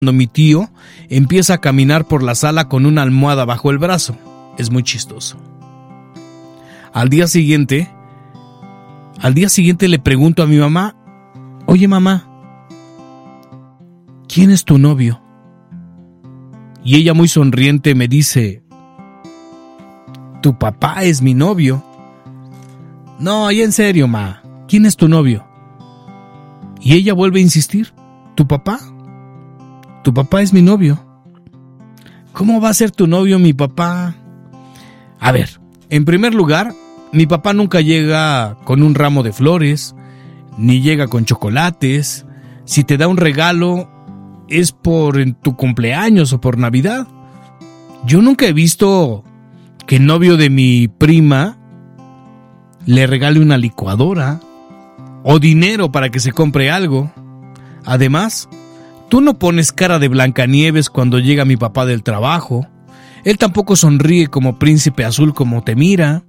cuando mi tío empieza a caminar por la sala con una almohada bajo el brazo. Es muy chistoso. Al día siguiente le pregunto a mi mamá: oye, mamá, ¿quién es tu novio? Y ella, muy sonriente, me dice: tu papá es mi novio. No, ya en serio, ma, ¿quién es tu novio? Y ella vuelve a insistir: ¿tu papá? Tu papá es mi novio. ¿Cómo va a ser tu novio mi papá? A ver, en primer lugar, mi papá nunca llega con un ramo de flores, ni llega con chocolates. Si te da un regalo, es por en tu cumpleaños o por Navidad. Yo nunca he visto que el novio de mi prima le regale una licuadora o dinero para que se compre algo. Además, tú no pones cara de Blancanieves cuando llega mi papá del trabajo. Él tampoco sonríe como príncipe azul como te mira.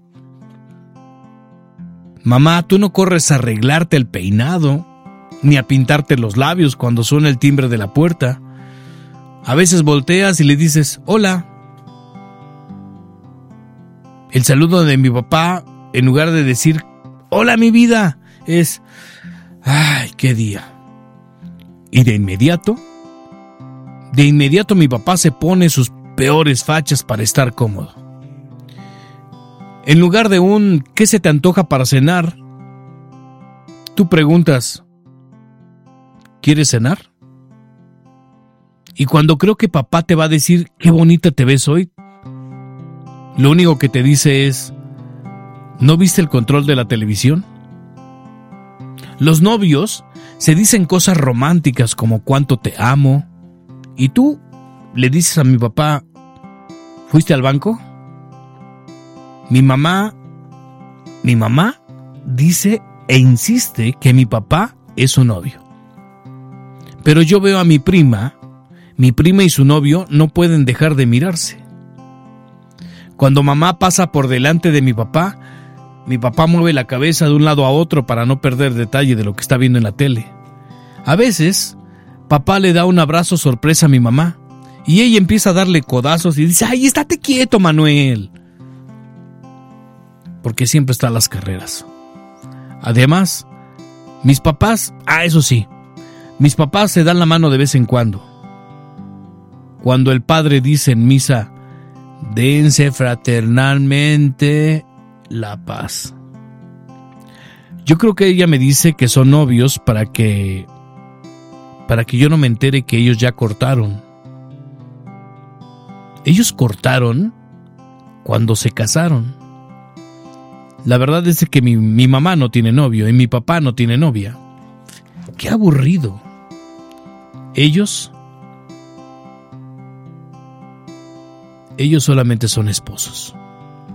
Mamá, tú no corres a arreglarte el peinado, ni a pintarte los labios cuando suena el timbre de la puerta. A veces volteas y le dices: hola. El saludo de mi papá, en lugar de decir: hola mi vida, es: ay, qué día. Y de inmediato mi papá se pone sus peores fachas para estar cómodo. En lugar de un ¿qué se te antoja para cenar?, tú preguntas: ¿quieres cenar? Y cuando creo que papá te va a decir qué bonita te ves hoy, lo único que te dice es: ¿no viste el control de la televisión? Los novios se dicen cosas románticas como cuánto te amo, y tú le dices a mi papá: ¿fuiste al banco? Mi mamá dice e insiste que mi papá es su novio. Pero yo veo a mi prima y su novio no pueden dejar de mirarse. Cuando mamá pasa por delante de mi papá mueve la cabeza de un lado a otro para no perder detalle de lo que está viendo en la tele. A veces, papá le da un abrazo sorpresa a mi mamá y ella empieza a darle codazos y dice: ¡ay, estate quieto, Manuel! Porque siempre está a las carreras. Además, mis papás, eso sí, mis papás se dan la mano de vez en cuando. Cuando el padre dice en misa: dense fraternalmente la paz. Yo creo que ella me dice que son novios para que yo no me entere que ellos ya cortaron. Ellos cortaron cuando se casaron. La verdad es que mi mamá no tiene novio y mi papá no tiene novia. ¡Qué aburrido! Ellos solamente son esposos.